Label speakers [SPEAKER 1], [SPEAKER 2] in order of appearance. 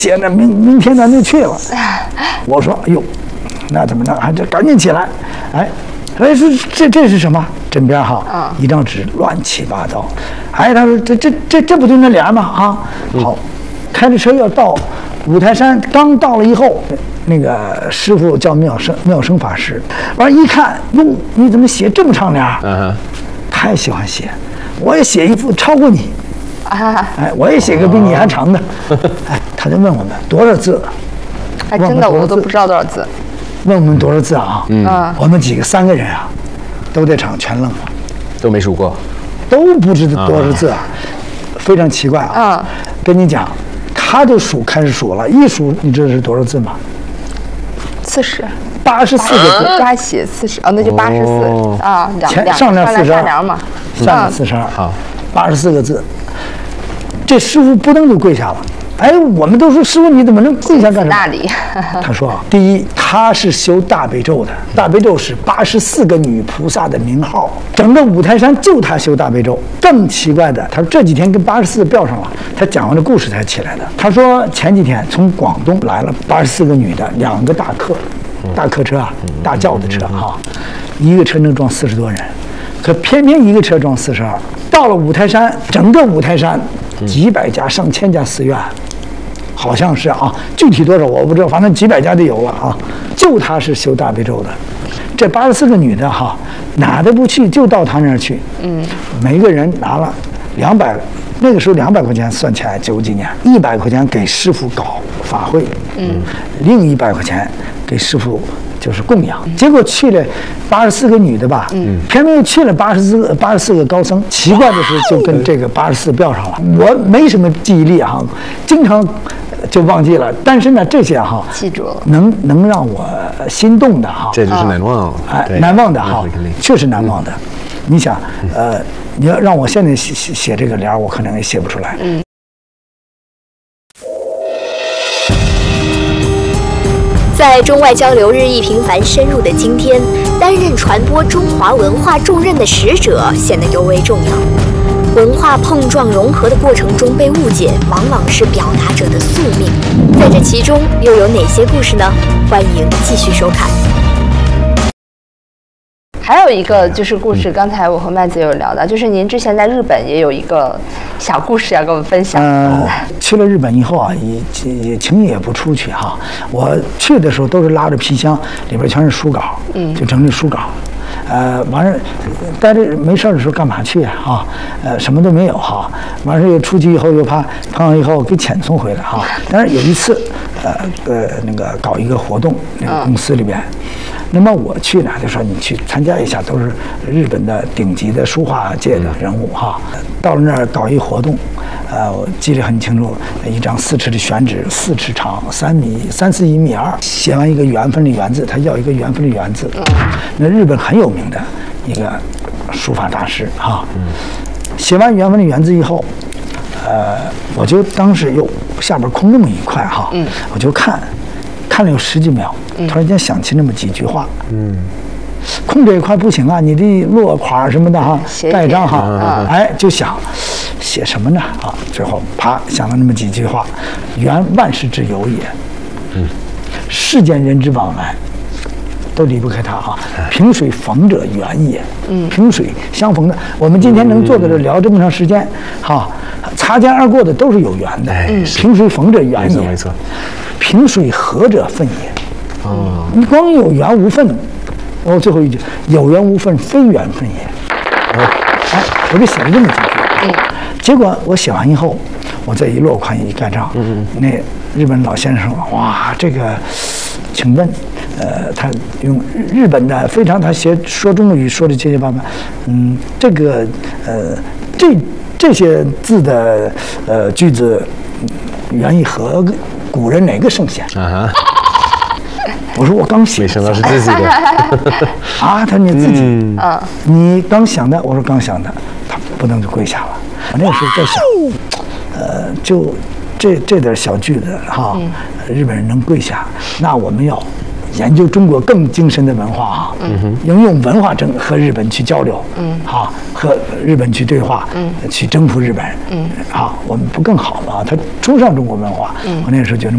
[SPEAKER 1] 姐，那明天咱就去了。我说，哎呦，那怎么着？还这赶紧起来，哎。说这是什么？枕边哈，一张纸乱七八糟。哎，他说这不就那帘吗？啊，好，开着车要到五台山，刚到了以后，那个师傅叫妙生法师，完一看，哟，你怎么写这么长帘？太喜欢写，我也写一幅超过你。哎，我也写个比你还长的。哎，他就问我们多少字？
[SPEAKER 2] 哎，真的我都不知道多少字。
[SPEAKER 1] 问我们多少字啊？我们3个人啊，都在场全愣了，
[SPEAKER 3] 都没数过，
[SPEAKER 1] 都不知道多少字啊，非常奇怪啊。跟你讲，他就开始数了，一数你知道是多少字吗
[SPEAKER 2] ？40，84
[SPEAKER 1] 个字，
[SPEAKER 2] 加写40，那就84啊，
[SPEAKER 1] 上联42，
[SPEAKER 2] 下联嘛，
[SPEAKER 1] 上联42，好，84个字。这师傅扑腾就跪下了。哎，我们都说师傅你怎么能跪下干什么？
[SPEAKER 2] 那里，
[SPEAKER 1] 他说啊，第一，他是修大悲咒的，大悲咒是84个女菩萨的名号，整个五台山就他修大悲咒。更奇怪的，他说这几天跟84吊上了，他讲完这故事才起来的。他说前几天从广东来了84个女的，2个大客车啊，大轿子车哈，一个车能装40多人，可偏偏一个车装42。到了五台山，整个五台山几百家、上千家寺院。好像是啊，具体多少我不知道，反正几百家就有了啊。就他是修大悲咒的，这84个女的哈，哪都不去，就到他那儿去。每个人拿了200，那个时候200块钱算起来90几年，100块钱给师傅搞法会，另100块钱给师傅就是供养。结果去了84个女的吧，偏偏又去了84个高僧。奇怪的是，就跟这个84吊上了。我没什么记忆力哈，经常就忘记了。但是呢，这些哈
[SPEAKER 2] 记住了，
[SPEAKER 1] 能让我心动的哈，
[SPEAKER 3] 这就是难忘，
[SPEAKER 1] 哎，难忘的哈，确实难忘的。你想，你要让我现在写这个联，我可能也写不出来。
[SPEAKER 4] 在中外交流日益频繁深入的今天，担任传播中华文化重任的使者显得尤为重要。文化碰撞融合的过程中被误解，往往是表达者的宿命。在这其中又有哪些故事呢？欢迎继续收看。
[SPEAKER 2] 还有一个就是故事，刚才我和麦子有聊到，就是您之前在日本也有一个小故事要跟我们分享。
[SPEAKER 1] 去了日本以后啊，也轻易也不出去哈。我去的时候都是拉着皮箱，里边全是书稿，就整理书稿。完事待着没事的时候干嘛去啊？什么都没有哈。完事又出去以后又怕碰上以后给遣送回来哈。但是有一次，那个搞一个活动，那个公司里边。那么我去呢，就说你去参加一下，都是日本的顶级的书画界的人物哈。到了那儿搞一活动，我记得很清楚，一张4尺的宣纸，4尺长，3.4米2，写完一个缘分的缘字，他要一个缘分的缘字。那日本很有名的一个书法大师哈。写完缘分的缘字以后，我就当时又下边空那么一块哈，我就看了有10几秒，突然间想起那么几句话，空这一块不行啊，你得落款什么的哈，盖章哈，哎，就想写什么呢啊？最后啪想了那么几句话：缘万事之由也，世间人之往来都离不开它哈。萍水逢者缘也，萍水相逢的，我们今天能坐在这聊这么长时间，哈，擦肩而过的都是有缘的，萍水逢者缘也，
[SPEAKER 3] 没错。
[SPEAKER 1] 萍水合者分也，你光有缘无分。最后一句，有缘无分，非缘分也。哎，我就写了这么几句。结果我写完以后，我再一落款一盖章，那日本老先生说：“哇，这个，请问，他用日本的非常，他说中国语说的结结巴巴，这个这些字的句子，源于和古人哪个圣贤？”我说我刚写，
[SPEAKER 3] 没想到是自己的
[SPEAKER 1] 啊！他说你自己，你刚想的，我说刚想的，他不能就跪下了。我那个时候在想，就这点小句子哈，日本人能跪下，那我们要研究中国更精深的文化啊，应用文化和日本去交流，和日本去对话，去征服日本，我们不更好吗？他崇尚中国文化，我那个时候觉得。